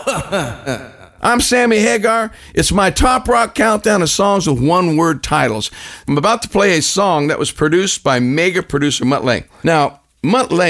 I'm Sammy Hagar. It's my Top Rock Countdown of songs with one-word titles. I'm about to play a song that was produced by mega producer Mutt Lange. Now, Mutt Lange